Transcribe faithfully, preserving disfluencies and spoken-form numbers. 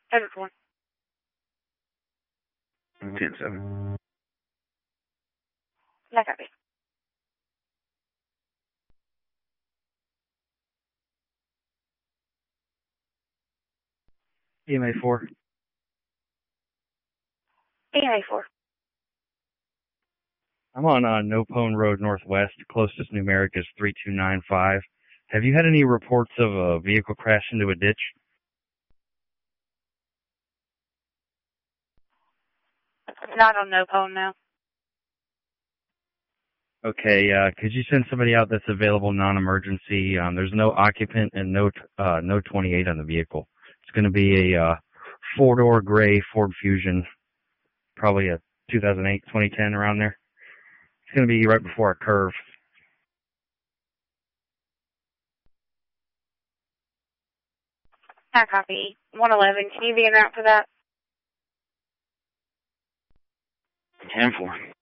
ten four. ten seven. Yeah, copy. E M A four. E M A four. I'm on uh, Nopone Road Northwest. Closest numeric is three two nine five. Have you had any reports of a vehicle crash into a ditch? Not on no phone now. Okay, uh, could you send somebody out that's available non-emergency? Um, there's no occupant and no uh, no twenty-eight on the vehicle. It's going to be a uh, four-door gray Ford Fusion, probably a two thousand eight, twenty ten, around there. It's going to be right before a curve. Yeah, copy. one eleven. Can you be en route for that? ten four.